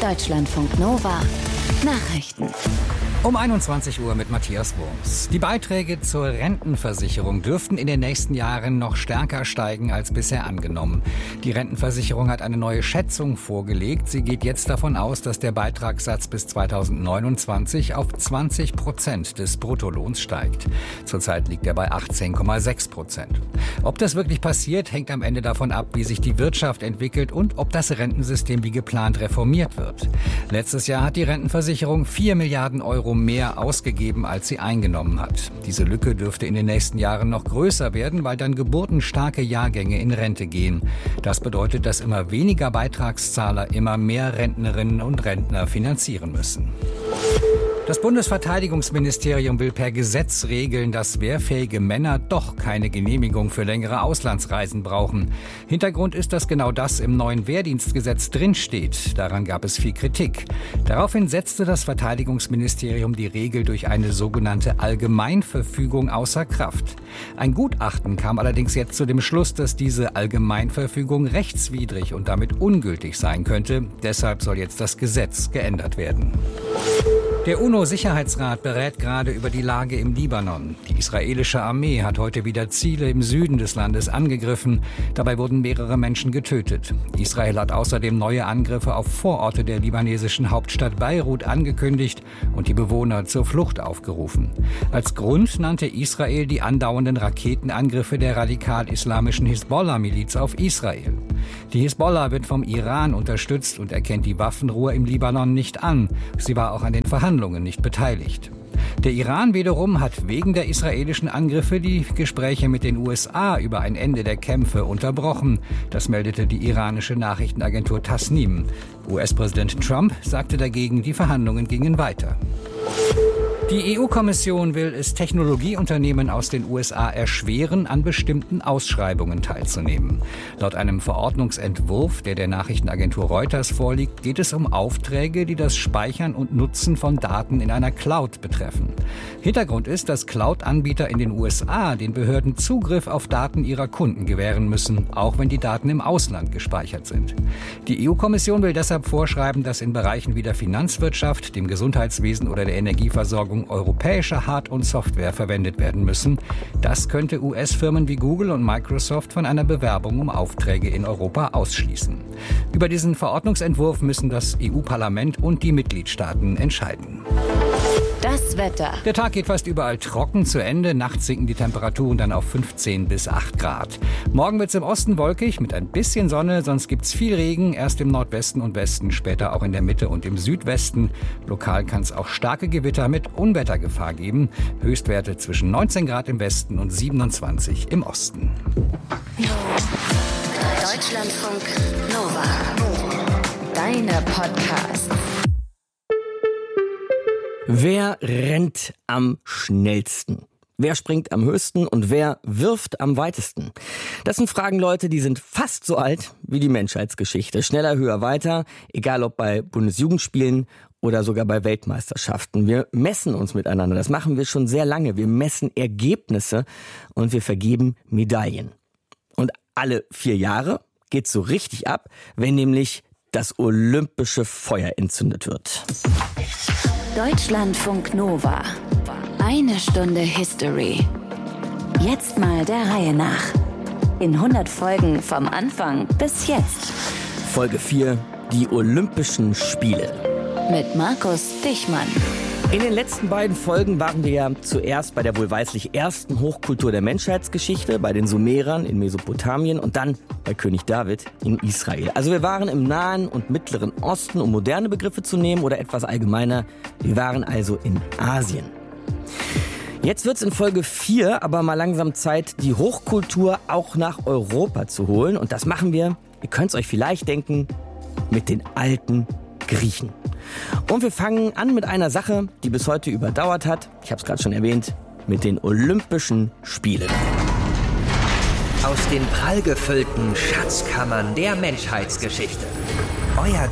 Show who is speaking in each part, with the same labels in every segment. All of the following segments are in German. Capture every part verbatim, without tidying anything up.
Speaker 1: Deutschlandfunk Nova Nachrichten.
Speaker 2: Um einundzwanzig Uhr mit Matthias Wurms. Die Beiträge zur Rentenversicherung dürften in den nächsten Jahren noch stärker steigen als bisher angenommen. Die Rentenversicherung hat eine neue Schätzung vorgelegt. Sie geht jetzt davon aus, dass der Beitragssatz bis zweitausendneunundzwanzig auf zwanzig Prozent des Bruttolohns steigt. Zurzeit liegt er bei achtzehn Komma sechs Prozent. Ob das wirklich passiert, hängt am Ende davon ab, wie sich die Wirtschaft entwickelt und ob das Rentensystem wie geplant reformiert wird. Letztes Jahr hat die Rentenversicherung vier Milliarden Euro mehr ausgegeben, als sie eingenommen hat. Diese Lücke dürfte in den nächsten Jahren noch größer werden, weil dann geburtenstarke Jahrgänge in Rente gehen. Das bedeutet, dass immer weniger Beitragszahler immer mehr Rentnerinnen und Rentner finanzieren müssen. Das Bundesverteidigungsministerium will per Gesetz regeln, dass wehrfähige Männer doch keine Genehmigung für längere Auslandsreisen brauchen. Hintergrund ist, dass genau das im neuen Wehrdienstgesetz drinsteht. Daran gab es viel Kritik. Daraufhin setzte das Verteidigungsministerium die Regel durch eine sogenannte Allgemeinverfügung außer Kraft. Ein Gutachten kam allerdings jetzt zu dem Schluss, dass diese Allgemeinverfügung rechtswidrig und damit ungültig sein könnte. Deshalb soll jetzt das Gesetz geändert werden. Der UNO-Sicherheitsrat berät gerade über die Lage im Libanon. Die israelische Armee hat heute wieder Ziele im Süden des Landes angegriffen. Dabei wurden mehrere Menschen getötet. Israel hat außerdem neue Angriffe auf Vororte der libanesischen Hauptstadt Beirut angekündigt und die Bewohner zur Flucht aufgerufen. Als Grund nannte Israel die andauernden Raketenangriffe der radikal-islamischen Hisbollah-Miliz auf Israel. Die Hisbollah wird vom Iran unterstützt und erkennt die Waffenruhe im Libanon nicht an. Sie war auch an den Verhandlungen nicht beteiligt. Der Iran wiederum hat wegen der israelischen Angriffe die Gespräche mit den U S A über ein Ende der Kämpfe unterbrochen. Das meldete die iranische Nachrichtenagentur Tasnim. U S-Präsident Trump sagte dagegen, die Verhandlungen gingen weiter. Die E U-Kommission will es Technologieunternehmen aus den U S A erschweren, an bestimmten Ausschreibungen teilzunehmen. Laut einem Verordnungsentwurf, der der Nachrichtenagentur Reuters vorliegt, geht es um Aufträge, die das Speichern und Nutzen von Daten in einer Cloud betreffen. Hintergrund ist, dass Cloud-Anbieter in den U S A den Behörden Zugriff auf Daten ihrer Kunden gewähren müssen, auch wenn die Daten im Ausland gespeichert sind. Die E U-Kommission will deshalb vorschreiben, dass in Bereichen wie der Finanzwirtschaft, dem Gesundheitswesen oder der Energieversorgung europäische Hard- und Software verwendet werden müssen. Das könnte U S-Firmen wie Google und Microsoft von einer Bewerbung um Aufträge in Europa ausschließen. Über diesen Verordnungsentwurf müssen das E U-Parlament und die Mitgliedstaaten entscheiden.
Speaker 1: Das Wetter.
Speaker 2: Der Tag geht fast überall trocken zu Ende. Nachts sinken die Temperaturen dann auf fünfzehn bis acht Grad. Morgen wird es im Osten wolkig mit ein bisschen Sonne, sonst gibt es viel Regen. Erst im Nordwesten und Westen, später auch in der Mitte und im Südwesten. Lokal kann es auch starke Gewitter mit Unwettergefahr geben. Höchstwerte zwischen neunzehn Grad im Westen und siebenundzwanzig im Osten.
Speaker 1: Deutschlandfunk Nova. Deine Podcasts.
Speaker 3: Wer rennt am schnellsten? Wer springt am höchsten und wer wirft am weitesten? Das sind Fragen, Leute, die sind fast so alt wie die Menschheitsgeschichte. Schneller, höher, weiter, egal ob bei Bundesjugendspielen oder sogar bei Weltmeisterschaften. Wir messen uns miteinander, das machen wir schon sehr lange. Wir messen Ergebnisse und wir vergeben Medaillen. Und alle vier Jahre geht's so richtig ab, wenn nämlich das olympische Feuer entzündet wird.
Speaker 1: Deutschlandfunk Nova. Eine Stunde History. Jetzt mal der Reihe nach. In hundert Folgen vom Anfang bis jetzt.
Speaker 3: Folge vier, die Olympischen Spiele.
Speaker 1: Mit Markus Dichmann.
Speaker 3: In den letzten beiden Folgen waren wir ja zuerst bei der wohlweislich ersten Hochkultur der Menschheitsgeschichte, bei den Sumerern in Mesopotamien und dann bei König David in Israel. Also wir waren im Nahen und Mittleren Osten, um moderne Begriffe zu nehmen oder etwas allgemeiner. Wir waren also in Asien. Jetzt wird's in Folge vier aber mal langsam Zeit, die Hochkultur auch nach Europa zu holen. Und das machen wir, ihr könnt's euch vielleicht denken, mit den alten Griechen. Und wir fangen an mit einer Sache, die bis heute überdauert hat. Ich habe es gerade schon erwähnt, mit den Olympischen Spielen.
Speaker 4: aus den prallgefüllten Schatzkammern der Menschheitsgeschichte. Euer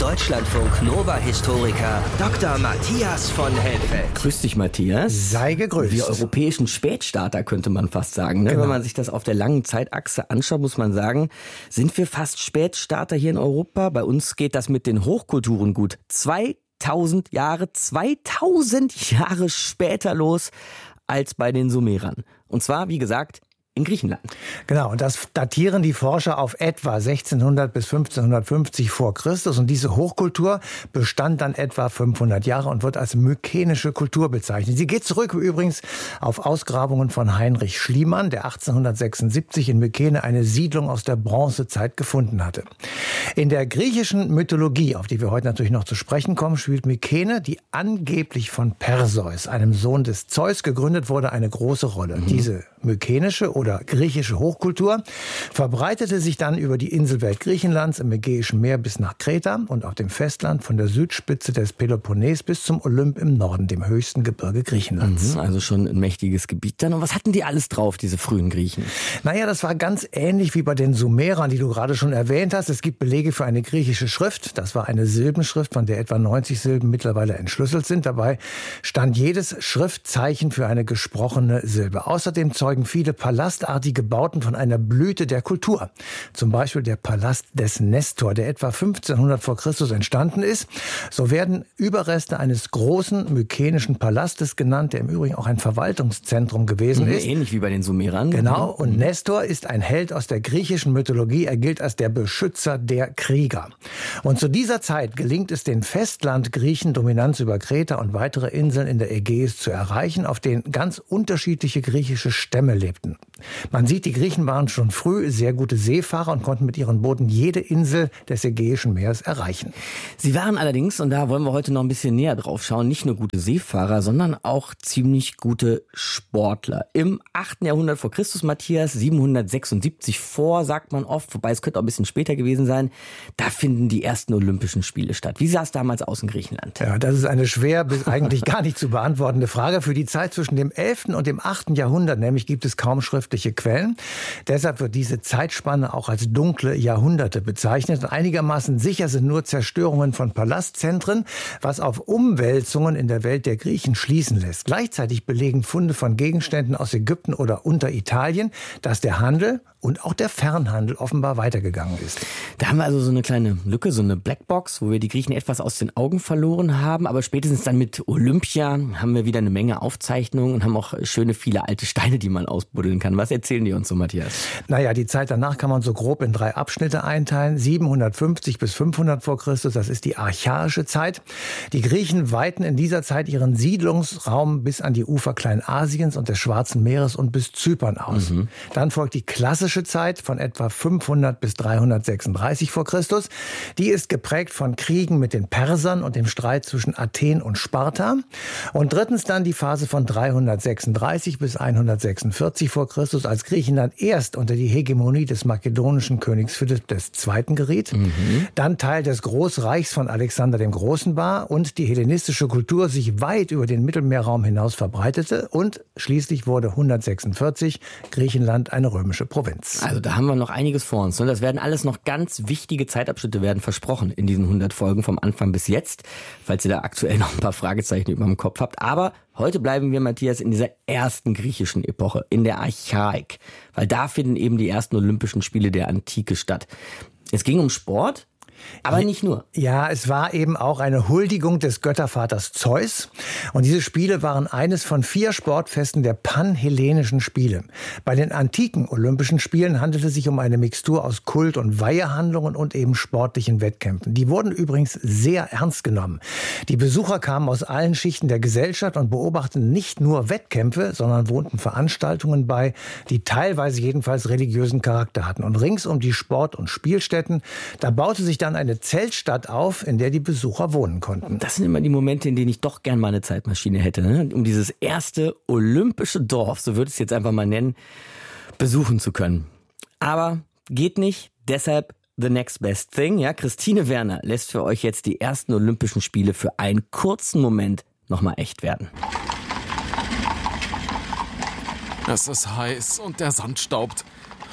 Speaker 4: Deutschlandfunk-Nova-Historiker Doktor Matthias von Helfeld.
Speaker 3: Grüß dich, Matthias.
Speaker 5: Sei gegrüßt.
Speaker 3: Wir europäischen Spätstarter, könnte man fast sagen. Ne?
Speaker 5: Genau.
Speaker 3: Wenn man sich das auf der langen Zeitachse anschaut, muss man sagen, sind wir fast Spätstarter hier in Europa. Bei uns geht das mit den Hochkulturen gut. zweitausend Jahre, zweitausend Jahre später los als bei den Sumerern. Und zwar, wie gesagt, in Griechenland.
Speaker 5: Genau, und das datieren die Forscher auf etwa sechzehnhundert bis fünfzehnhundertfünfzig vor Christus. Und diese Hochkultur bestand dann etwa fünfhundert Jahre und wird als mykenische Kultur bezeichnet. Sie geht zurück übrigens auf Ausgrabungen von Heinrich Schliemann, der achtzehnhundertsechsundsiebzig in Mykene eine Siedlung aus der Bronzezeit gefunden hatte. In der griechischen Mythologie, auf die wir heute natürlich noch zu sprechen kommen, spielt Mykene, die angeblich von Perseus, einem Sohn des Zeus, gegründet wurde, eine große Rolle. Mhm. Diese mykenische oder griechische Hochkultur verbreitete sich dann über die Inselwelt Griechenlands im Ägäischen Meer bis nach Kreta und auf dem Festland von der Südspitze des Peloponnes bis zum Olymp im Norden, dem höchsten Gebirge Griechenlands.
Speaker 3: Mhm, also schon ein mächtiges Gebiet dann. Und was hatten die alles drauf, diese frühen Griechen?
Speaker 5: Naja, das war ganz ähnlich wie bei den Sumerern, die du gerade schon erwähnt hast. Es gibt Belege für eine griechische Schrift. Das war eine Silbenschrift, von der etwa neunzig Silben mittlerweile entschlüsselt sind. Dabei stand jedes Schriftzeichen für eine gesprochene Silbe. Außerdem zeugen viele palastartige Bauten von einer Blüte der Kultur. Zum Beispiel der Palast des Nestor, der etwa fünfzehnhundert vor Christus entstanden ist. So werden Überreste eines großen mykenischen Palastes genannt, der im Übrigen auch ein Verwaltungszentrum gewesen
Speaker 3: mhm,
Speaker 5: ist.
Speaker 3: Ähnlich wie bei den Sumerern.
Speaker 5: Genau, und Nestor ist ein Held aus der griechischen Mythologie. Er gilt als der Beschützer der Krieger. Und zu dieser Zeit gelingt es den Festlandgriechen, Dominanz über Kreta und weitere Inseln in der Ägäis zu erreichen, auf denen ganz unterschiedliche griechische Stämme lebten. Man sieht, die Griechen waren schon früh sehr gute Seefahrer und konnten mit ihren Booten jede Insel des Ägäischen Meeres erreichen.
Speaker 3: Sie waren allerdings, und da wollen wir heute noch ein bisschen näher drauf schauen, nicht nur gute Seefahrer, sondern auch ziemlich gute Sportler. Im achten Jahrhundert vor Christus, Matthias, siebenhundertsechsundsiebzig vor, sagt man oft, wobei es könnte auch ein bisschen später gewesen sein, da finden die ersten Olympischen Spiele statt. Wie sah es damals aus in Griechenland?
Speaker 5: Ja, das ist eine schwer bis eigentlich gar nicht zu beantwortende Frage. Für die Zeit zwischen dem elften und dem achten Jahrhundert nämlich gibt es kaum schriftliche Quellen. Deshalb wird diese Zeitspanne auch als dunkle Jahrhunderte bezeichnet. Und einigermaßen sicher sind nur Zerstörungen von Palastzentren, was auf Umwälzungen in der Welt der Griechen schließen lässt. Gleichzeitig belegen Funde von Gegenständen aus Ägypten oder Unteritalien, dass der Handel und auch der Fernhandel offenbar weitergegangen ist.
Speaker 3: Da haben wir also so eine kleine Lücke, so eine Blackbox, wo wir die Griechen etwas aus den Augen verloren haben. Aber spätestens dann mit Olympia haben wir wieder eine Menge Aufzeichnungen und haben auch schöne viele alte Steine, die man ausbuddeln kann. Was erzählen die uns so, Matthias?
Speaker 5: Naja, die Zeit danach kann man so grob in drei Abschnitte einteilen. siebenhundertfünfzig bis fünfhundert vor Christus, das ist die archaische Zeit. Die Griechen weiten in dieser Zeit ihren Siedlungsraum bis an die Ufer Kleinasiens und des Schwarzen Meeres und bis Zypern aus. Mhm. Dann folgt die klassische Zeit von etwa fünfhundert bis dreihundertsechsunddreißig vor Christus. Die ist geprägt von Kriegen mit den Persern und dem Streit zwischen Athen und Sparta. Und drittens dann die Phase von dreihundertsechsunddreißig bis hundertsechsundvierzig vor Christus, als Griechenland erst unter die Hegemonie des makedonischen Königs Philipp der Zweite geriet, mhm. dann Teil des Großreichs von Alexander dem Großen war und die hellenistische Kultur sich weit über den Mittelmeerraum hinaus verbreitete und schließlich wurde hundertsechsundvierzig Griechenland eine römische Provinz.
Speaker 3: Also da haben wir noch einiges vor uns. Das werden alles noch ganz wichtige Zeitabschnitte werden versprochen in diesen hundert Folgen vom Anfang bis jetzt, falls ihr da aktuell noch ein paar Fragezeichen über dem Kopf habt. Aber heute bleiben wir, Matthias, in dieser ersten griechischen Epoche, in der Archaik, weil da finden eben die ersten Olympischen Spiele der Antike statt. Es ging um Sport, aber nicht nur.
Speaker 5: Ja, es war eben auch eine Huldigung des Göttervaters Zeus. Und diese Spiele waren eines von vier Sportfesten der panhellenischen Spiele. Bei den antiken Olympischen Spielen handelte es sich um eine Mixtur aus Kult- und Weihehandlungen und eben sportlichen Wettkämpfen. Die wurden übrigens sehr ernst genommen. Die Besucher kamen aus allen Schichten der Gesellschaft und beobachteten nicht nur Wettkämpfe, sondern wohnten Veranstaltungen bei, die teilweise jedenfalls religiösen Charakter hatten. Und rings um die Sport- und Spielstätten, da baute sich dann eine Zeltstadt auf, in der die Besucher wohnen konnten.
Speaker 3: Das sind immer die Momente, in denen ich doch gern mal eine Zeitmaschine hätte, ne? Um dieses erste olympische Dorf, so würde ich es jetzt einfach mal nennen, besuchen zu können. Aber geht nicht, deshalb the next best thing. Ja, Christine Werner lässt für euch jetzt die ersten Olympischen Spiele für einen kurzen Moment nochmal echt werden.
Speaker 6: Es ist heiß und der Sand staubt.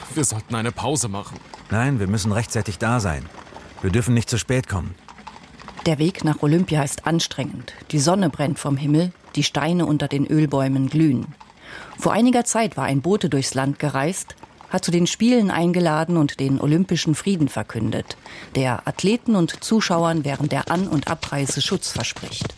Speaker 6: Wir sollten eine Pause machen.
Speaker 7: Nein, wir müssen rechtzeitig da sein. Wir dürfen nicht zu spät kommen.
Speaker 8: Der Weg nach Olympia ist anstrengend. Die Sonne brennt vom Himmel, die Steine unter den Ölbäumen glühen. Vor einiger Zeit war ein Bote durchs Land gereist, hat zu den Spielen eingeladen und den olympischen Frieden verkündet, der Athleten und Zuschauern während der An- und Abreise Schutz verspricht.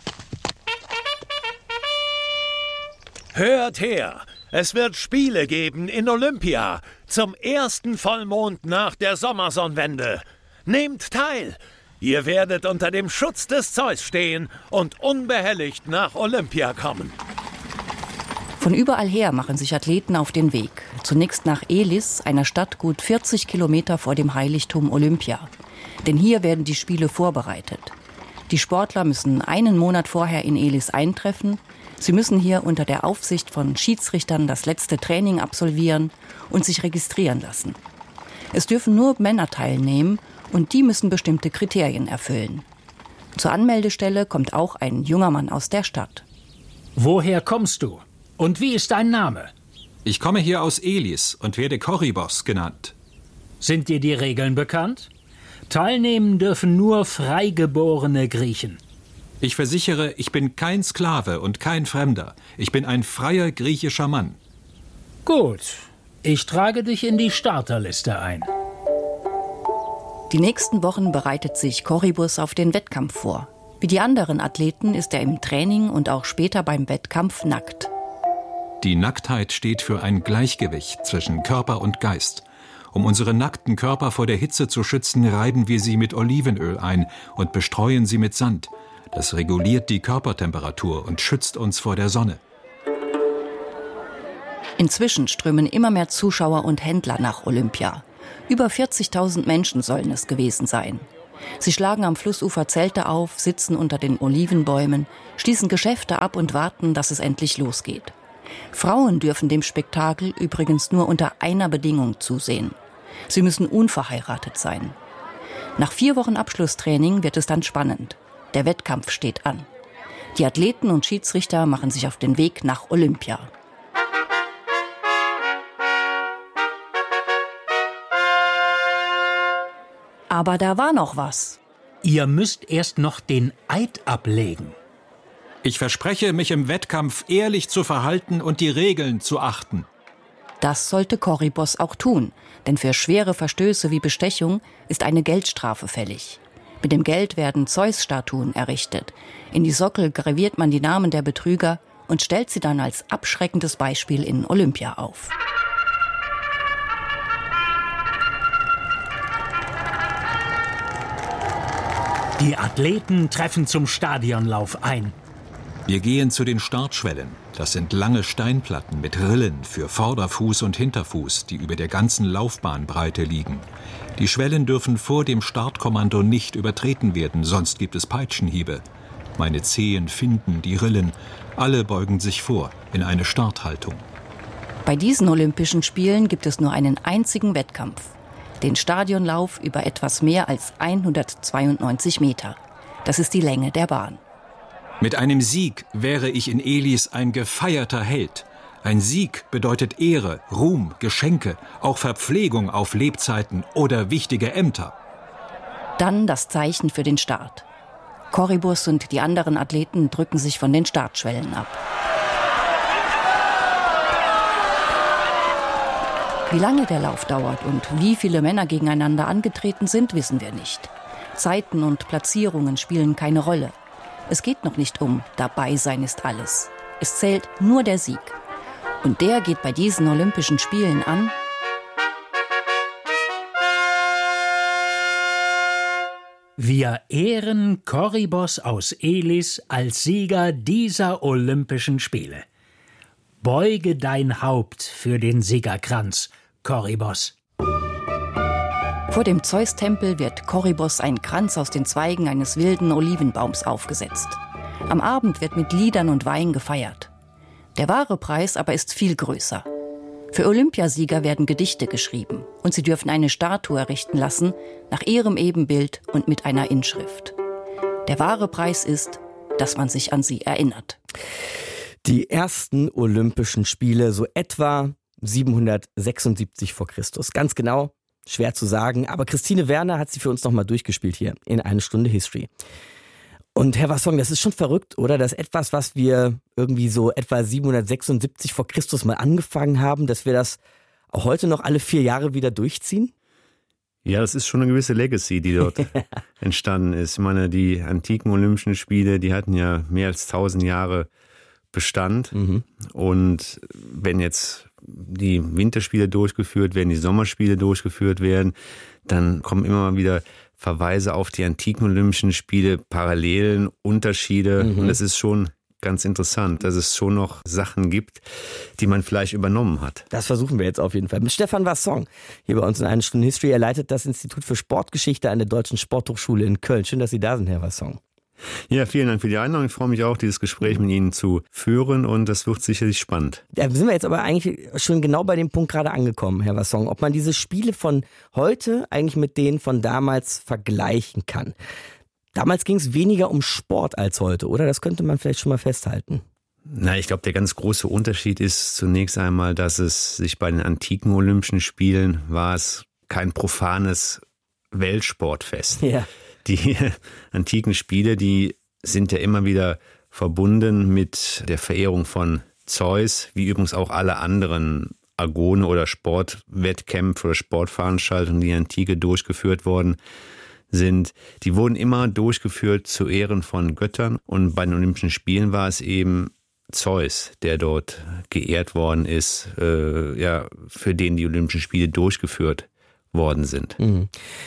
Speaker 9: Hört her! Es wird Spiele geben in Olympia zum ersten Vollmond nach der Sommersonnenwende. Nehmt teil! Ihr werdet unter dem Schutz des Zeus stehen und unbehelligt nach Olympia kommen.
Speaker 8: Von überall her machen sich Athleten auf den Weg. Zunächst nach Elis, einer Stadt gut vierzig Kilometer vor dem Heiligtum Olympia. Denn hier werden die Spiele vorbereitet. Die Sportler müssen einen Monat vorher in Elis eintreffen. Sie müssen hier unter der Aufsicht von Schiedsrichtern das letzte Training absolvieren und sich registrieren lassen. Es dürfen nur Männer teilnehmen und die müssen bestimmte Kriterien erfüllen. Zur Anmeldestelle kommt auch ein junger Mann aus der Stadt.
Speaker 10: Woher kommst du? Und wie ist dein Name?
Speaker 11: Ich komme hier aus Elis und werde Korybos genannt.
Speaker 10: Sind dir die Regeln bekannt? Teilnehmen dürfen nur freigeborene Griechen.
Speaker 11: Ich versichere, ich bin kein Sklave und kein Fremder. Ich bin ein freier griechischer Mann.
Speaker 10: Gut, ich trage dich in die Starterliste ein.
Speaker 8: Die nächsten Wochen bereitet sich Korybos auf den Wettkampf vor. Wie die anderen Athleten ist er im Training und auch später beim Wettkampf nackt.
Speaker 11: Die Nacktheit steht für ein Gleichgewicht zwischen Körper und Geist. Um unsere nackten Körper vor der Hitze zu schützen, reiben wir sie mit Olivenöl ein und bestreuen sie mit Sand. Das reguliert die Körpertemperatur und schützt uns vor der Sonne.
Speaker 8: Inzwischen strömen immer mehr Zuschauer und Händler nach Olympia. Über vierzigtausend Menschen sollen es gewesen sein. Sie schlagen am Flussufer Zelte auf, sitzen unter den Olivenbäumen, schließen Geschäfte ab und warten, dass es endlich losgeht. Frauen dürfen dem Spektakel übrigens nur unter einer Bedingung zusehen. Sie müssen unverheiratet sein. Nach vier Wochen Abschlusstraining wird es dann spannend. Der Wettkampf steht an. Die Athleten und Schiedsrichter machen sich auf den Weg nach Olympia. Aber da war noch was.
Speaker 10: Ihr müsst erst noch den Eid ablegen.
Speaker 11: Ich verspreche, mich im Wettkampf ehrlich zu verhalten und die Regeln zu achten.
Speaker 8: Das sollte Korybos auch tun, denn für schwere Verstöße wie Bestechung ist eine Geldstrafe fällig. Mit dem Geld werden Zeus-Statuen errichtet. In die Sockel graviert man die Namen der Betrüger und stellt sie dann als abschreckendes Beispiel in Olympia auf.
Speaker 10: Die Athleten treffen zum Stadionlauf ein.
Speaker 11: Wir gehen zu den Startschwellen. Das sind lange Steinplatten mit Rillen für Vorderfuß und Hinterfuß, die über der ganzen Laufbahnbreite liegen. Die Schwellen dürfen vor dem Startkommando nicht übertreten werden, sonst gibt es Peitschenhiebe. Meine Zehen finden die Rillen. Alle beugen sich vor in eine Starthaltung.
Speaker 8: Bei diesen Olympischen Spielen gibt es nur einen einzigen Wettkampf. Den Stadionlauf über etwas mehr als hundertzweiundneunzig Meter. Das ist die Länge der Bahn.
Speaker 11: Mit einem Sieg wäre ich in Elis ein gefeierter Held. Ein Sieg bedeutet Ehre, Ruhm, Geschenke, auch Verpflegung auf Lebzeiten oder wichtige Ämter.
Speaker 8: Dann das Zeichen für den Start. Korybos und die anderen Athleten drücken sich von den Startschwellen ab. Wie lange der Lauf dauert und wie viele Männer gegeneinander angetreten sind, wissen wir nicht. Zeiten und Platzierungen spielen keine Rolle. Es geht noch nicht um dabei sein ist alles. Es zählt nur der Sieg. Und der geht bei diesen Olympischen Spielen an
Speaker 10: Wir ehren Korybos aus Elis als Sieger dieser Olympischen Spiele. Beuge dein Haupt für den Siegerkranz, Korybos.
Speaker 8: Vor dem Zeus-Tempel wird Korybos ein Kranz aus den Zweigen eines wilden Olivenbaums aufgesetzt. Am Abend wird mit Liedern und Wein gefeiert. Der wahre Preis aber ist viel größer. Für Olympiasieger werden Gedichte geschrieben und sie dürfen eine Statue errichten lassen, nach ihrem Ebenbild und mit einer Inschrift. Der wahre Preis ist, dass man sich an sie erinnert.
Speaker 3: Die ersten Olympischen Spiele, so etwa siebenhundertsechsundsiebzig vor Christus. Ganz genau, schwer zu sagen, aber Christine Werner hat sie für uns nochmal durchgespielt hier in eine Stunde History. Und Herr Wasson, das ist schon verrückt, oder? Dass etwas, was wir irgendwie so etwa siebenhundertsechsundsiebzig vor Christus mal angefangen haben, dass wir das auch heute noch alle vier Jahre wieder durchziehen?
Speaker 6: Ja, das ist schon eine gewisse Legacy, die dort entstanden ist. Ich meine, die antiken Olympischen Spiele, die hatten ja mehr als tausend Jahre Bestand. Mhm. Und wenn jetzt die Winterspiele durchgeführt werden, die Sommerspiele durchgeführt werden, dann kommen immer mal wieder Verweise auf die antiken Olympischen Spiele, Parallelen, Unterschiede. Mhm. Und das ist schon ganz interessant, dass es schon noch Sachen gibt, die man vielleicht übernommen hat.
Speaker 3: Das versuchen wir jetzt auf jeden Fall. Mit Stefan Wasson, hier bei uns in einer Stunde History. Er leitet das Institut für Sportgeschichte an der Deutschen Sporthochschule in Köln. Schön, dass Sie da sind, Herr Wasson.
Speaker 6: Ja, vielen Dank für die Einladung. Ich freue mich auch, dieses Gespräch mit Ihnen zu führen und das wird sicherlich spannend.
Speaker 3: Da sind wir jetzt aber eigentlich schon genau bei dem Punkt gerade angekommen, Herr Wasson, ob man diese Spiele von heute eigentlich mit denen von damals vergleichen kann. Damals ging es weniger um Sport als heute, oder? Das könnte man vielleicht schon mal festhalten.
Speaker 6: Na, ich glaube, der ganz große Unterschied ist zunächst einmal, dass es sich bei den antiken Olympischen Spielen war es kein profanes Weltsportfest. Ja. Die antiken Spiele, die sind ja immer wieder verbunden mit der Verehrung von Zeus, wie übrigens auch alle anderen Agone oder Sportwettkämpfe oder Sportveranstaltungen, die in der Antike durchgeführt wurden, sind, die wurden immer durchgeführt zu Ehren von Göttern. Und bei den Olympischen Spielen war es eben Zeus, der dort geehrt worden ist, äh, ja, für den die Olympischen Spiele durchgeführt worden sind.
Speaker 3: Mhm.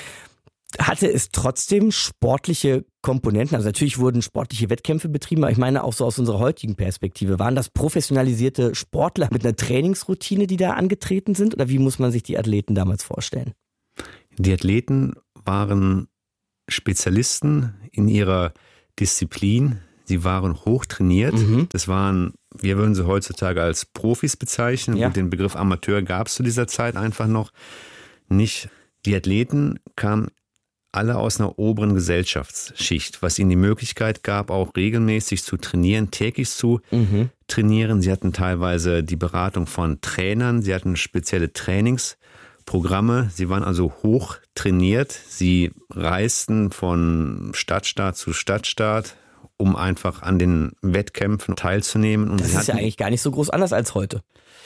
Speaker 3: Hatte es trotzdem sportliche Komponenten? Also natürlich wurden sportliche Wettkämpfe betrieben, aber ich meine auch so aus unserer heutigen Perspektive. Waren das professionalisierte Sportler mit einer Trainingsroutine, die da angetreten sind? Oder wie muss man sich die Athleten damals vorstellen?
Speaker 6: Die Athleten waren Spezialisten in ihrer Disziplin. Sie waren hochtrainiert. Mhm. Das waren, wir würden sie heutzutage als Profis bezeichnen. Ja. Und den Begriff Amateur gab es zu dieser Zeit einfach noch nicht. Die Athleten kamen alle aus einer oberen Gesellschaftsschicht, was ihnen die Möglichkeit gab, auch regelmäßig zu trainieren, täglich zu mhm. trainieren. Sie hatten teilweise die Beratung von Trainern. Sie hatten spezielle Trainingsprogramme. Sie waren also hoch trainiert. Sie reisten von Stadtstaat zu Stadtstaat, um einfach an den Wettkämpfen teilzunehmen. Und
Speaker 3: das
Speaker 6: sie
Speaker 3: ist ja eigentlich gar nicht so groß anders als heute.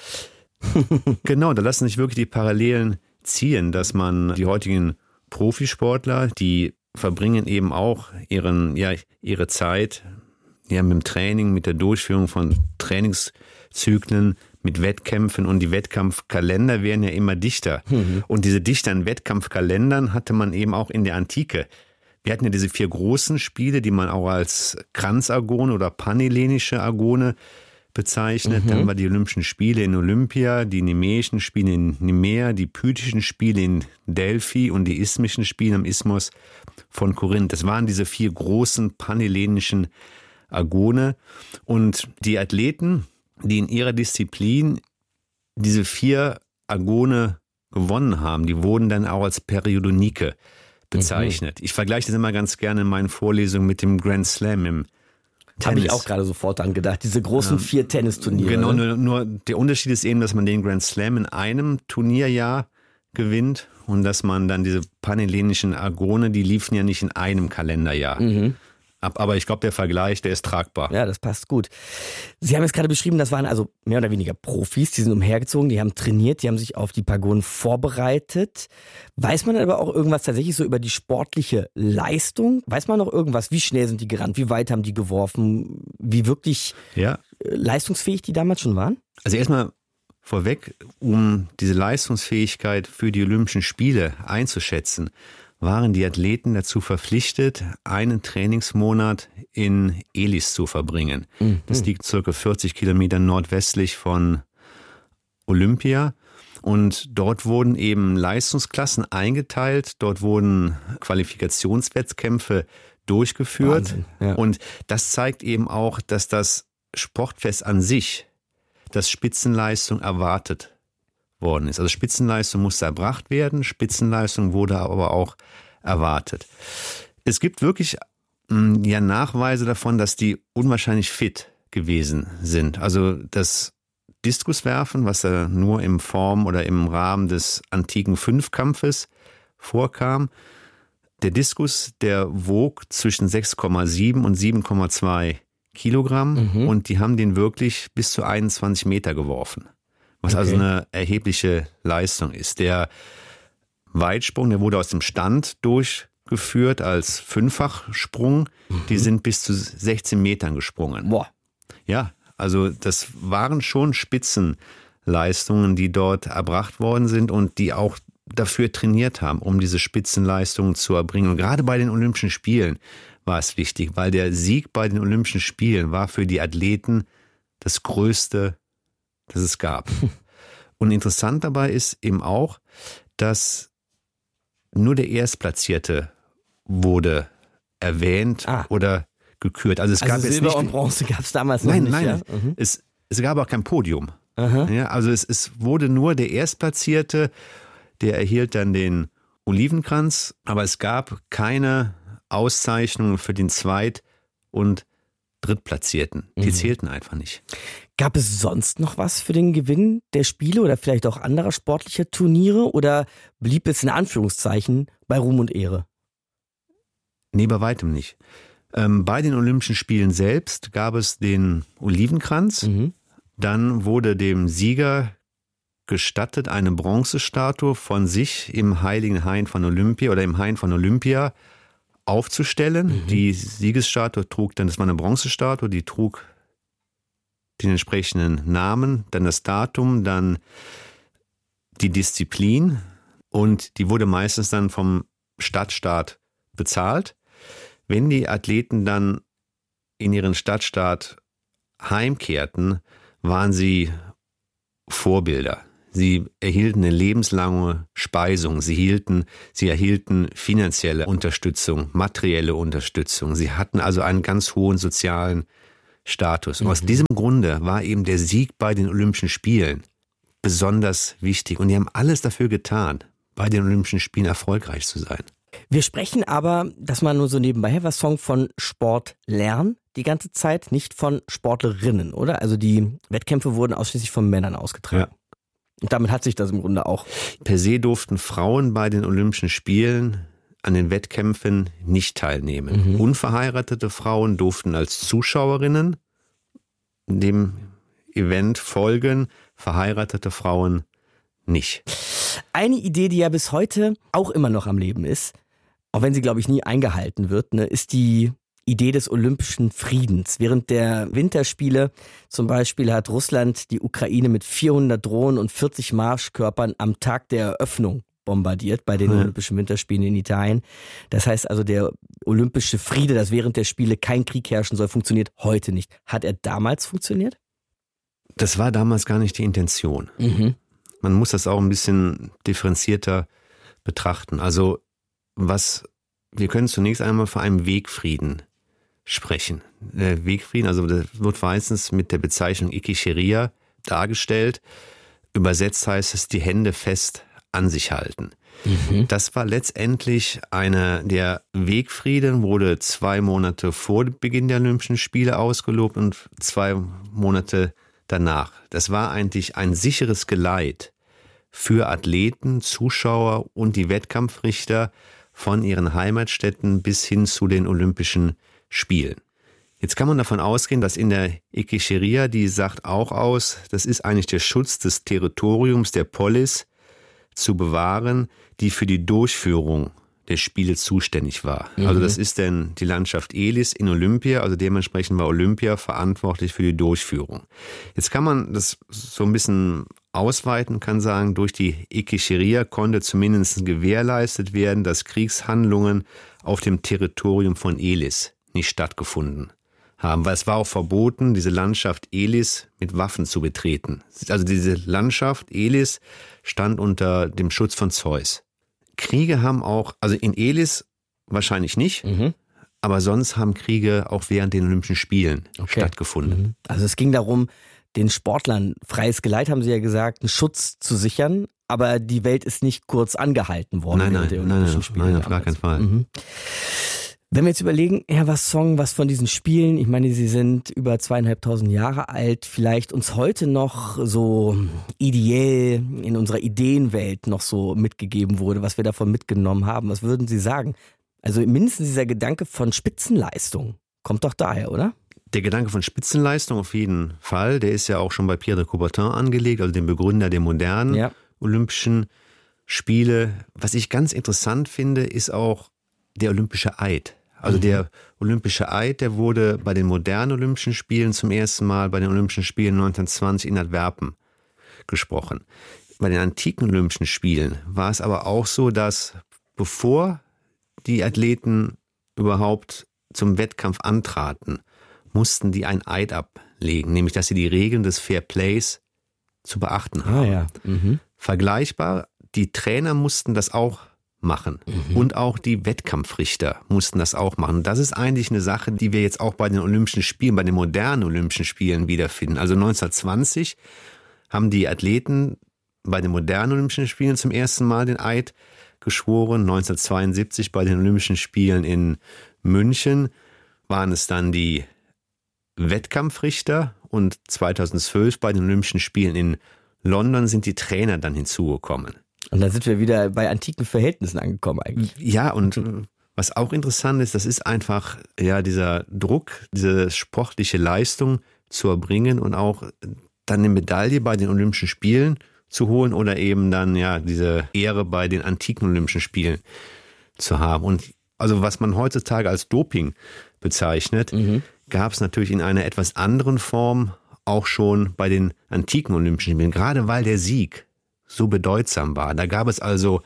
Speaker 6: Genau, da lassen sich wirklich die Parallelen ziehen, dass man die heutigen Profisportler, die verbringen eben auch ihren, ja, ihre Zeit ja, mit dem Training, mit der Durchführung von Trainingszyklen, mit Wettkämpfen, und die Wettkampfkalender werden ja immer dichter. Mhm. Und diese dichteren Wettkampfkalendern hatte man eben auch in der Antike. Wir hatten ja diese vier großen Spiele, die man auch als Kranzagone oder panhellenische Agone bezeichnet. Mhm. Dann haben wir die Olympischen Spiele in Olympia, die Nemäischen Spiele in Nemea, die Pythischen Spiele in Delphi und die Isthmischen Spiele am Isthmus von Korinth. Das waren diese vier großen panhellenischen Agone. Und die Athleten, die in ihrer Disziplin diese vier Agone gewonnen haben, die wurden dann auch als Periodonike bezeichnet. Mhm. Ich vergleiche das immer ganz gerne in meinen Vorlesungen mit dem Grand Slam im
Speaker 3: Habe ich auch gerade sofort dran gedacht, diese großen ja, vier Tennisturniere.
Speaker 6: Genau, nur, nur der Unterschied ist eben, dass man den Grand Slam in einem Turnierjahr gewinnt und dass man dann diese panhellenischen Agone, die liefen ja nicht in einem Kalenderjahr. Mhm. Aber ich glaube, der Vergleich, der ist tragbar.
Speaker 3: Ja, das passt gut. Sie haben jetzt gerade beschrieben, das waren also mehr oder weniger Profis, die sind umhergezogen, die haben trainiert, die haben sich auf die Pagonen vorbereitet. Weiß man aber auch irgendwas tatsächlich so über die sportliche Leistung? Weiß man noch irgendwas? Wie schnell sind die gerannt? Wie weit haben die geworfen? Wie wirklich ja. leistungsfähig die damals schon waren?
Speaker 6: Also erstmal vorweg, um diese Leistungsfähigkeit für die Olympischen Spiele einzuschätzen, waren die Athleten dazu verpflichtet, einen Trainingsmonat in Elis zu verbringen. Mhm. Das liegt circa vierzig Kilometer nordwestlich von Olympia. Und dort wurden eben Leistungsklassen eingeteilt, dort wurden Qualifikationswettkämpfe durchgeführt. Ja. Und das zeigt eben auch, dass das Sportfest an sich, das Spitzenleistung erwartet worden ist. Also Spitzenleistung musste erbracht werden, Spitzenleistung wurde aber auch erwartet. Es gibt wirklich mh, ja Nachweise davon, dass die unwahrscheinlich fit gewesen sind. Also dass Diskuswerfen, was da nur in Form oder im Rahmen des antiken Fünfkampfes vorkam. Der Diskus, der wog zwischen sechs Komma sieben und sieben Komma zwei Kilogramm mhm. und die haben den wirklich bis zu einundzwanzig Meter geworfen. Was okay. also eine erhebliche Leistung ist. Der Weitsprung, der wurde aus dem Stand durchgeführt als Fünffachsprung. Mhm. Die sind bis zu sechzehn Metern gesprungen.
Speaker 3: Boah.
Speaker 6: Ja, also das waren schon Spitzenleistungen, die dort erbracht worden sind und die auch dafür trainiert haben, um diese Spitzenleistungen zu erbringen. Und gerade bei den Olympischen Spielen war es wichtig, weil der Sieg bei den Olympischen Spielen war für die Athleten das Größte, das es gab. Und interessant dabei ist eben auch, dass nur der Erstplatzierte wurde erwähnt ah. oder gekürt. Also es
Speaker 3: also
Speaker 6: gab
Speaker 3: Silber
Speaker 6: jetzt nicht,
Speaker 3: und Bronze gab es damals noch
Speaker 6: nein,
Speaker 3: nicht.
Speaker 6: Nein,
Speaker 3: ja?
Speaker 6: nein.
Speaker 3: Mhm.
Speaker 6: Es, es gab auch kein Podium. Ja, also es, es wurde nur der Erstplatzierte, der erhielt dann den Olivenkranz, aber es gab keine Auszeichnungen für den Zweit- und Drittplatzierten. Die mhm. zählten einfach nicht.
Speaker 3: Gab es sonst noch was für den Gewinn der Spiele oder vielleicht auch anderer sportlicher Turniere oder blieb es in Anführungszeichen bei Ruhm und Ehre?
Speaker 6: Nee, bei weitem nicht. Ähm, bei den Olympischen Spielen selbst gab es den Olivenkranz. Mhm. Dann wurde dem Sieger gestattet, eine Bronzestatue von sich im Heiligen Hain von Olympia oder im Hain von Olympia aufzustellen. Mhm. Die Siegesstatue trug dann, das war eine Bronzestatue, die trug den entsprechenden Namen, dann das Datum, dann die Disziplin und die wurde meistens dann vom Stadtstaat bezahlt. Wenn die Athleten dann in ihren Stadtstaat heimkehrten, waren sie Vorbilder. Sie erhielten eine lebenslange Speisung. Sie hielten, sie erhielten finanzielle Unterstützung, materielle Unterstützung. Sie hatten also einen ganz hohen sozialen Status. Und mhm. aus diesem Grunde war eben der Sieg bei den Olympischen Spielen besonders wichtig. Und die haben alles dafür getan, bei den Olympischen Spielen erfolgreich zu sein.
Speaker 3: Wir sprechen aber, das mal nur so nebenbei, was Song von Sport lernen die ganze Zeit, nicht von Sportlerinnen, oder? Also die Wettkämpfe wurden ausschließlich von Männern ausgetragen. Ja. Und damit hat sich das im Grunde auch.
Speaker 6: Per se durften Frauen bei den Olympischen Spielen an den Wettkämpfen nicht teilnehmen. Mhm. Unverheiratete Frauen durften als Zuschauerinnen dem Event folgen, verheiratete Frauen nicht.
Speaker 3: Eine Idee, die ja bis heute auch immer noch am Leben ist, auch wenn sie, glaube ich, nie eingehalten wird, ne, ist die Idee des olympischen Friedens. Während der Winterspiele zum Beispiel hat Russland die Ukraine mit vierhundert Drohnen und vierzig Marschkörpern am Tag der Eröffnung bombardiert bei den ja. Olympischen Winterspielen in Italien. Das heißt also, der olympische Friede, dass während der Spiele kein Krieg herrschen soll, funktioniert heute nicht. Hat er damals funktioniert?
Speaker 6: Das war damals gar nicht die Intention. Mhm. Man muss das auch ein bisschen differenzierter betrachten. Also was, wir können zunächst einmal von einem Wegfrieden sprechen. Der Wegfrieden, also das wird meistens mit der Bezeichnung Ikicheria dargestellt. Übersetzt heißt es, die Hände fest an sich halten. Mhm. Das war letztendlich eine, der Wegfrieden wurde zwei Monate vor Beginn der Olympischen Spiele ausgelobt und zwei Monate danach. Das war eigentlich ein sicheres Geleit für Athleten, Zuschauer und die Wettkampfrichter von ihren Heimatstädten bis hin zu den Olympischen Spielen. Jetzt kann man davon ausgehen, dass in der Ikicheria, die sagt auch aus, das ist eigentlich der Schutz des Territoriums, der Polis zu bewahren, die für die Durchführung der Spiele zuständig war. Mhm. Also das ist denn die Landschaft Elis in Olympia, also dementsprechend war Olympia verantwortlich für die Durchführung. Jetzt kann man das so ein bisschen ausweiten, kann sagen, durch die Ikicheria konnte zumindest gewährleistet werden, dass Kriegshandlungen auf dem Territorium von Elis nicht stattgefunden haben, weil es war auch verboten, diese Landschaft Elis mit Waffen zu betreten. Also diese Landschaft Elis stand unter dem Schutz von Zeus. Kriege haben auch, also in Elis wahrscheinlich nicht, mhm. aber sonst haben Kriege auch während den Olympischen Spielen okay. stattgefunden.
Speaker 3: Mhm. Also es ging darum, den Sportlern freies Geleit, haben Sie ja gesagt, einen Schutz zu sichern, aber die Welt ist nicht kurz angehalten worden.
Speaker 6: Nein, nein,
Speaker 3: der
Speaker 6: nein, nein, nein, auf gar keinen Fall. Mhm.
Speaker 3: Wenn wir jetzt überlegen, Herr Vasson, was von diesen Spielen, ich meine, sie sind über zweieinhalbtausend Jahre alt, vielleicht uns heute noch so ideell in unserer Ideenwelt noch so mitgegeben wurde, was wir davon mitgenommen haben, was würden Sie sagen? Also mindestens dieser Gedanke von Spitzenleistung kommt doch daher, oder?
Speaker 6: Der Gedanke von Spitzenleistung auf jeden Fall, der ist ja auch schon bei Pierre de Coubertin angelegt, also dem Begründer der modernen ja. Olympischen Spiele. Was ich ganz interessant finde, ist auch der Olympische Eid. Also mhm. der Olympische Eid, der wurde bei den modernen Olympischen Spielen zum ersten Mal bei den Olympischen Spielen neunzehnhundertzwanzig in Antwerpen gesprochen. Bei den antiken Olympischen Spielen war es aber auch so, dass bevor die Athleten überhaupt zum Wettkampf antraten, mussten die ein Eid ablegen, nämlich dass sie die Regeln des Fair Plays zu beachten haben.
Speaker 3: Ah, ja. mhm.
Speaker 6: Vergleichbar, die Trainer mussten das auch machen mhm. und auch die Wettkampfrichter mussten das auch machen. Das ist eigentlich eine Sache, die wir jetzt auch bei den Olympischen Spielen, bei den modernen Olympischen Spielen wiederfinden. Also neunzehnhundertzwanzig haben die Athleten bei den modernen Olympischen Spielen zum ersten Mal den Eid geschworen. neunzehnhundertzweiundsiebzig bei den Olympischen Spielen in München waren es dann die Wettkampfrichter und zweitausendzwölf bei den Olympischen Spielen in London sind die Trainer dann hinzugekommen.
Speaker 3: Und da sind wir wieder bei antiken Verhältnissen angekommen eigentlich.
Speaker 6: Ja, und was auch interessant ist, das ist einfach ja dieser Druck, diese sportliche Leistung zu erbringen und auch dann eine Medaille bei den Olympischen Spielen zu holen oder eben dann ja diese Ehre bei den antiken Olympischen Spielen zu haben. Und also was man heutzutage als Doping bezeichnet, mhm. gab es natürlich in einer etwas anderen Form auch schon bei den antiken Olympischen Spielen, gerade weil der Sieg so bedeutsam war. Da gab es also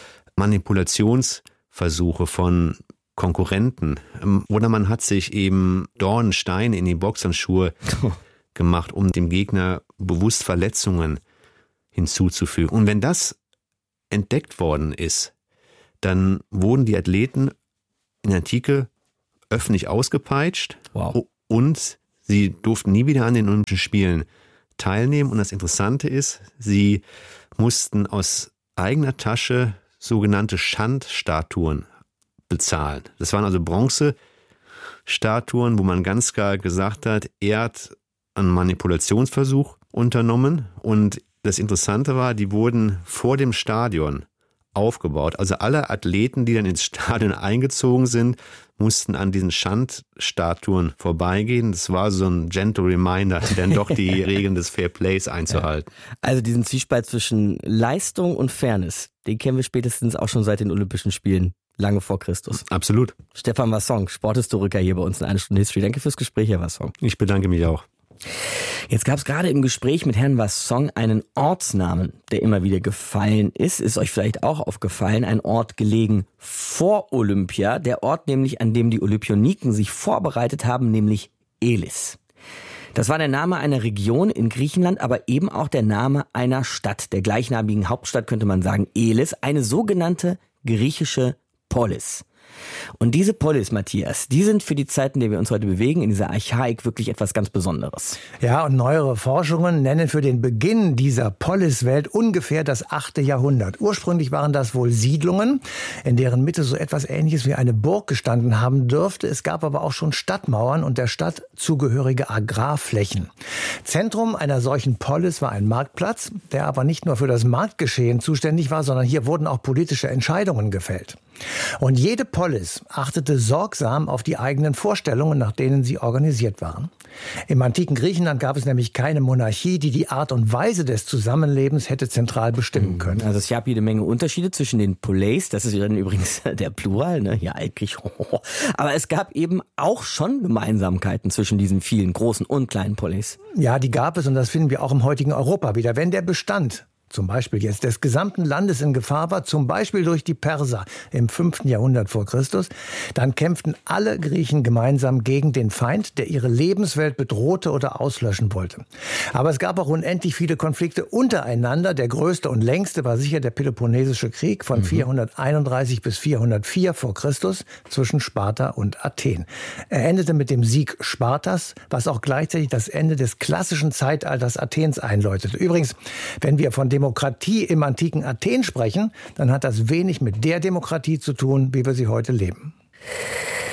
Speaker 6: Manipulationsversuche von Konkurrenten oder man hat sich eben Dornensteine in die Boxhandschuhe gemacht, um dem Gegner bewusst Verletzungen hinzuzufügen. Und wenn das entdeckt worden ist, dann wurden die Athleten in der Antike öffentlich ausgepeitscht
Speaker 3: wow.
Speaker 6: und sie durften nie wieder an den Olympischen Spielen teilnehmen. Und das Interessante ist, sie mussten aus eigener Tasche sogenannte Schandstatuen bezahlen. Das waren also Bronzestatuen, wo man ganz klar gesagt hat, er hat einen Manipulationsversuch unternommen. Und das Interessante war, die wurden vor dem Stadion aufgebaut. Also alle Athleten, die dann ins Stadion eingezogen sind, mussten an diesen Schandstatuen vorbeigehen. Das war so ein gentle reminder, dann doch die Regeln des Fair Plays einzuhalten.
Speaker 3: Also diesen Zwiespalt zwischen Leistung und Fairness, den kennen wir spätestens auch schon seit den Olympischen Spielen, lange vor Christus.
Speaker 6: Absolut.
Speaker 3: Stefan Vasson, Sporthistoriker hier bei uns in Eine Stunde History. Danke fürs Gespräch, Herr Vasson.
Speaker 6: Ich bedanke mich auch.
Speaker 3: Jetzt gab es gerade im Gespräch mit Herrn Vasson einen Ortsnamen, der immer wieder gefallen ist. Ist euch vielleicht auch aufgefallen, ein Ort gelegen vor Olympia, der Ort nämlich, an dem die Olympioniken sich vorbereitet haben, nämlich Elis. Das war der Name einer Region in Griechenland, aber eben auch der Name einer Stadt, der gleichnamigen Hauptstadt könnte man sagen, Elis, eine sogenannte griechische Polis. Und diese Polis, Matthias, die sind für die Zeiten, in der wir uns heute bewegen, in dieser Archaik wirklich etwas ganz Besonderes.
Speaker 5: Ja, und neuere Forschungen nennen für den Beginn dieser Poliswelt ungefähr das achte Jahrhundert. Ursprünglich waren das wohl Siedlungen, in deren Mitte so etwas Ähnliches wie eine Burg gestanden haben dürfte. Es gab aber auch schon Stadtmauern und der Stadt zugehörige Agrarflächen. Zentrum einer solchen Polis war ein Marktplatz, der aber nicht nur für das Marktgeschehen zuständig war, sondern hier wurden auch politische Entscheidungen gefällt. Und jede Polis achtete sorgsam auf die eigenen Vorstellungen, nach denen sie organisiert waren. Im antiken Griechenland gab es nämlich keine Monarchie, die die Art und Weise des Zusammenlebens hätte zentral bestimmen können.
Speaker 3: Also es gab jede Menge Unterschiede zwischen den Poleis, das ist dann übrigens der Plural, ne? Ja, eigentlich. Aber es gab eben auch schon Gemeinsamkeiten zwischen diesen vielen großen und kleinen Poleis.
Speaker 5: Ja, die gab es und das finden wir auch im heutigen Europa wieder. Wenn der Bestand zum Beispiel jetzt des gesamten Landes in Gefahr war, zum Beispiel durch die Perser im fünften Jahrhundert vor Christus, dann kämpften alle Griechen gemeinsam gegen den Feind, der ihre Lebenswelt bedrohte oder auslöschen wollte. Aber es gab auch unendlich viele Konflikte untereinander. Der größte und längste war sicher der Peloponnesische Krieg von mhm. vierhunderteinunddreißig bis vierhundertvier vor Christus zwischen Sparta und Athen. Er endete mit dem Sieg Spartas, was auch gleichzeitig das Ende des klassischen Zeitalters Athens einläutete. Übrigens, wenn wir von Demokratie im antiken Athen sprechen, dann hat das wenig mit der Demokratie zu tun, wie wir sie heute leben.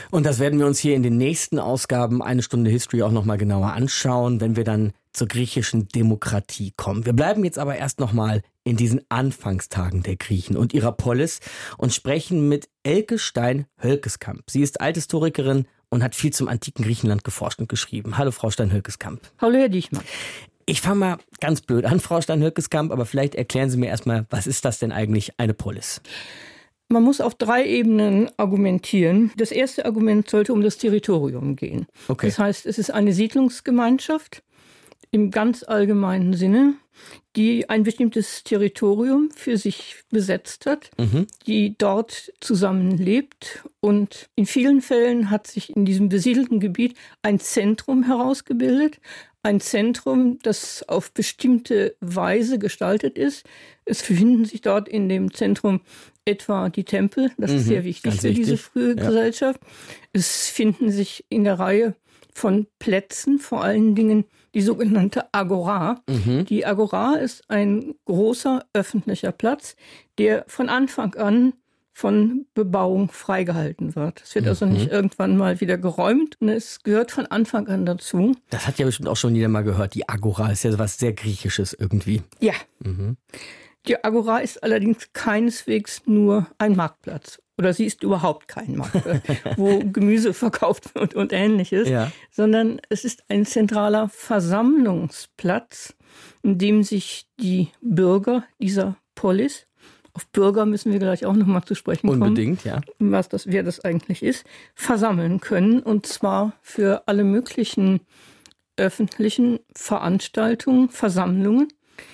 Speaker 3: Und das werden wir uns hier in den nächsten Ausgaben Eine Stunde History auch nochmal genauer anschauen, wenn wir dann zur griechischen Demokratie kommen. Wir bleiben jetzt aber erst nochmal in diesen Anfangstagen der Griechen und ihrer Polis und sprechen mit Elke Stein-Hölkeskamp. Sie ist Althistorikerin und hat viel zum antiken Griechenland geforscht und geschrieben. Hallo, Frau Stein-Hölkeskamp.
Speaker 12: Hallo, Herr Dichmann.
Speaker 3: Ich fange mal ganz blöd an, Frau Stein-Hölkeskamp, aber vielleicht erklären Sie mir erstmal, was ist das denn eigentlich, eine Polis?
Speaker 12: Man muss auf drei Ebenen argumentieren. Das erste Argument sollte um das Territorium gehen. Okay. Das heißt, es ist eine Siedlungsgemeinschaft im ganz allgemeinen Sinne, die ein bestimmtes Territorium für sich besetzt hat, mhm. die dort zusammenlebt. Und in vielen Fällen hat sich in diesem besiedelten Gebiet ein Zentrum herausgebildet. Ein Zentrum, das auf bestimmte Weise gestaltet ist. Es befinden sich dort in dem Zentrum etwa die Tempel. Das mhm, ist sehr wichtig für wichtig. diese frühe ja. Gesellschaft. Es finden sich in der Reihe von Plätzen, vor allen Dingen die sogenannte Agora. Mhm. Die Agora ist ein großer öffentlicher Platz, der von Anfang an von Bebauung freigehalten wird. Es wird mhm. also nicht irgendwann mal wieder geräumt. Und es gehört von Anfang an dazu.
Speaker 3: Das hat ja bestimmt auch schon jeder mal gehört. Die Agora ist ja was sehr Griechisches irgendwie.
Speaker 12: Ja. Mhm. Die Agora ist allerdings keineswegs nur ein Marktplatz. Oder sie ist überhaupt kein Marktplatz, wo Gemüse verkauft wird und Ähnliches. Ja. Sondern es ist ein zentraler Versammlungsplatz, in dem sich die Bürger dieser Polis, auf Bürger müssen wir gleich auch noch mal zu sprechen kommen.
Speaker 3: Unbedingt, ja.
Speaker 12: Was das, wer das eigentlich ist, versammeln können. Und zwar für alle möglichen öffentlichen Veranstaltungen, Versammlungen.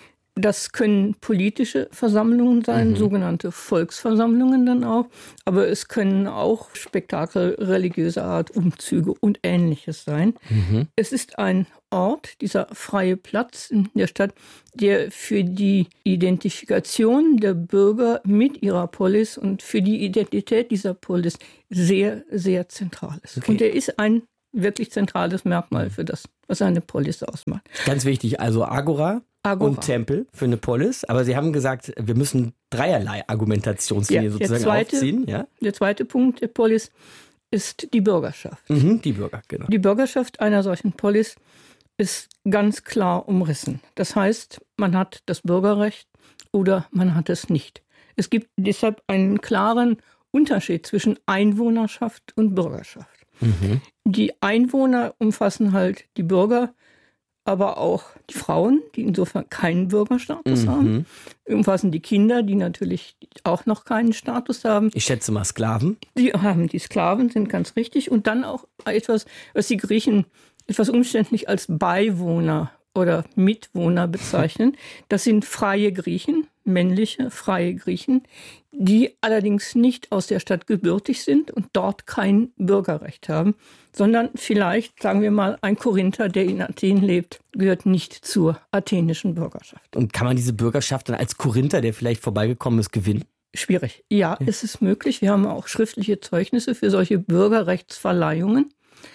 Speaker 12: Das können politische Versammlungen sein, mhm. sogenannte Volksversammlungen dann auch. Aber es können auch Spektakel religiöser Art, Umzüge und Ähnliches sein. Mhm. Es ist ein Ort, dieser freie Platz in der Stadt, der für die Identifikation der Bürger mit ihrer Polis und für die Identität dieser Polis sehr, sehr zentral ist. Okay. Und er ist ein wirklich zentrales Merkmal für das, was eine Polis ausmacht.
Speaker 3: Ganz wichtig, also Agora. Agora. Und Tempel für eine Polis. Aber Sie haben gesagt, wir müssen dreierlei Argumentationslinie ja, sozusagen
Speaker 12: zweite,
Speaker 3: aufziehen. Ja?
Speaker 12: Der zweite Punkt der Polis ist die Bürgerschaft.
Speaker 3: Mhm, die Bürger, genau.
Speaker 12: Die Bürgerschaft einer solchen Polis ist ganz klar umrissen. Das heißt, man hat das Bürgerrecht oder man hat es nicht. Es gibt deshalb einen klaren Unterschied zwischen Einwohnerschaft und Bürgerschaft. Mhm. Die Einwohner umfassen halt die Bürger, aber auch die Frauen, die insofern keinen Bürgerstatus mhm. haben. Umfassen die Kinder, die natürlich auch noch keinen Status haben.
Speaker 3: Ich schätze mal Sklaven.
Speaker 12: Die haben die Sklaven, sind ganz richtig. Und dann auch etwas, was die Griechen etwas umständlich als Beiwohner oder Mitwohner bezeichnen. Das sind freie Griechen, männliche freie Griechen, die allerdings nicht aus der Stadt gebürtig sind und dort kein Bürgerrecht haben, sondern vielleicht, sagen wir mal, ein Korinther, der in Athen lebt, gehört nicht zur athenischen Bürgerschaft.
Speaker 3: Und kann man diese Bürgerschaft dann als Korinther, der vielleicht vorbeigekommen ist, gewinnen?
Speaker 12: Schwierig. Ja, ja. Es ist möglich. Wir haben auch schriftliche Zeugnisse für solche Bürgerrechtsverleihungen.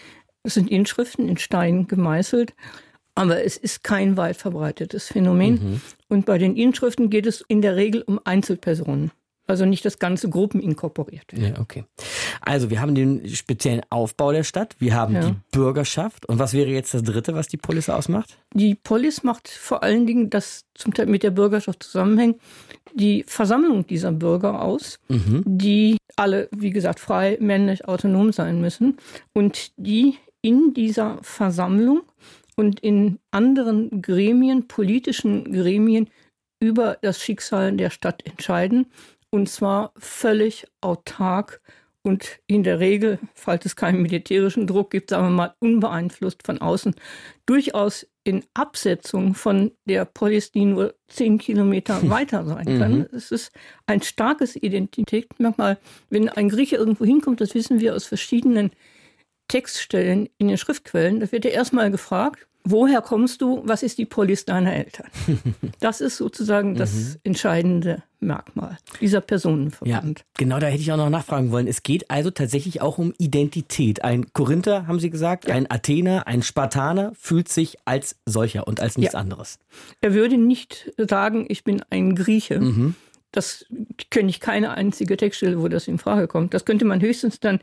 Speaker 12: Es sind Inschriften in Stein gemeißelt. Aber es ist kein weit verbreitetes Phänomen. Mhm. Und bei den Inschriften geht es in der Regel um Einzelpersonen. Also nicht das ganze Gruppen inkorporiert werden.
Speaker 3: Ja, okay. Also wir haben den speziellen Aufbau der Stadt, wir haben ja. die Bürgerschaft. Und was wäre jetzt das Dritte, was die Polis ausmacht?
Speaker 12: Die Polis macht vor allen Dingen, das zum Teil mit der Bürgerschaft zusammenhängt, die Versammlung dieser Bürger aus, mhm. die alle, wie gesagt, frei, männlich, autonom sein müssen. Und die in dieser Versammlung und in anderen Gremien, politischen Gremien, über das Schicksal der Stadt entscheiden. Und zwar völlig autark und in der Regel, falls es keinen militärischen Druck gibt, sagen wir mal unbeeinflusst von außen, durchaus in Absetzung von der Polis, die nur zehn Kilometer weiter sein kann. Mhm. Es ist ein starkes Identitätsmerkmal. Wenn ein Grieche irgendwo hinkommt, das wissen wir aus verschiedenen Textstellen in den Schriftquellen, da wird er erstmal gefragt, woher kommst du, was ist die Polis deiner Eltern? Das ist sozusagen das mhm. entscheidende Merkmal dieser Personenverband.
Speaker 3: Ja, genau, da hätte ich auch noch nachfragen wollen. Es geht also tatsächlich auch um Identität. Ein Korinther, haben Sie gesagt, ja. ein Athener, ein Spartaner fühlt sich als solcher und als nichts ja. anderes.
Speaker 12: Er würde nicht sagen, ich bin ein Grieche. Mhm. Das kenne ich keine einzige Textstelle, wo das in Frage kommt. Das könnte man höchstens dann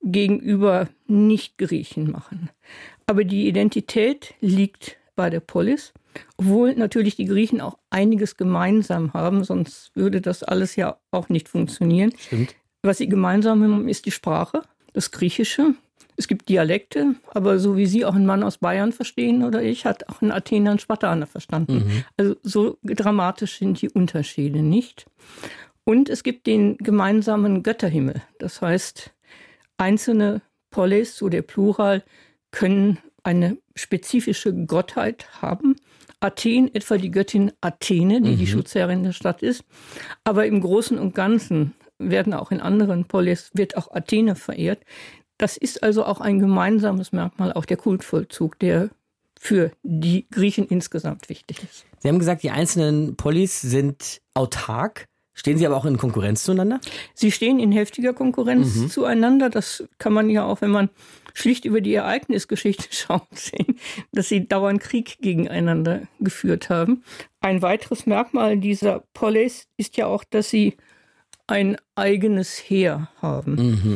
Speaker 12: gegenüber Nicht-Griechen machen. Aber die Identität liegt bei der Polis, obwohl natürlich die Griechen auch einiges gemeinsam haben, sonst würde das alles ja auch nicht funktionieren.
Speaker 3: Stimmt.
Speaker 12: Was sie gemeinsam haben, ist die Sprache, das Griechische. Es gibt Dialekte, aber so wie Sie auch einen Mann aus Bayern verstehen oder ich, hat auch ein Athener einen Spartaner verstanden. Mhm. Also so dramatisch sind die Unterschiede nicht. Und es gibt den gemeinsamen Götterhimmel. Das heißt, einzelne Polis, so der Plural, können eine spezifische Gottheit haben. Athen, etwa die Göttin Athene, die mhm. die Schutzherrin der Stadt ist. Aber im Großen und Ganzen werden auch in anderen Polis, wird auch Athene verehrt. Das ist also auch ein gemeinsames Merkmal, auch der Kultvollzug, der für die Griechen insgesamt wichtig ist.
Speaker 3: Sie haben gesagt, die einzelnen Polis sind autark. Stehen sie aber auch in Konkurrenz zueinander?
Speaker 12: Sie stehen in heftiger Konkurrenz mhm. zueinander. Das kann man ja auch, wenn man schlicht über die Ereignisgeschichte schaut, sehen, dass sie dauernd Krieg gegeneinander geführt haben. Ein weiteres Merkmal dieser Polis ist ja auch, dass sie ein eigenes Heer haben. Mhm.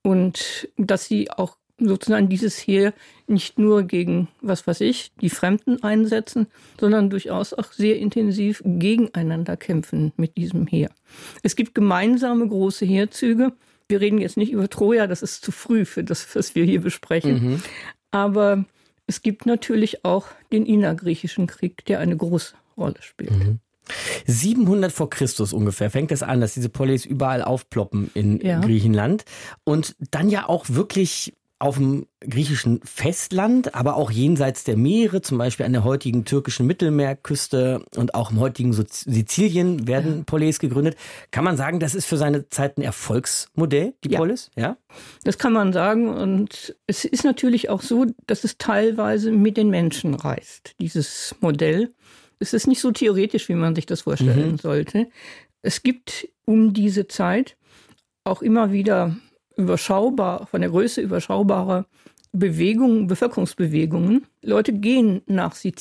Speaker 12: Und dass sie auch sozusagen dieses Heer nicht nur gegen, was weiß ich, die Fremden einsetzen, sondern durchaus auch sehr intensiv gegeneinander kämpfen mit diesem Heer. Es gibt gemeinsame große Heerzüge. Wir reden jetzt nicht über Troja, das ist zu früh für das, was wir hier besprechen. Mhm. Aber es gibt natürlich auch den innergriechischen Krieg, der eine große Rolle spielt.
Speaker 3: Mhm. siebenhundert vor Christus ungefähr fängt es an, dass diese Polis überall aufploppen in ja. Griechenland und dann ja auch wirklich auf dem griechischen Festland, aber auch jenseits der Meere, zum Beispiel an der heutigen türkischen Mittelmeerküste und auch im heutigen Sizilien werden ja. Polis gegründet. Kann man sagen, das ist für seine Zeit ein Erfolgsmodell, die ja. Polis? Ja,
Speaker 12: das kann man sagen. Und es ist natürlich auch so, dass es teilweise mit den Menschen reist, dieses Modell. Es ist nicht so theoretisch, wie man sich das vorstellen mhm. sollte. Es gibt um diese Zeit auch immer wieder überschaubar, von der Größe überschaubare Bewegungen, Bevölkerungsbewegungen. Leute gehen nach Sizilien.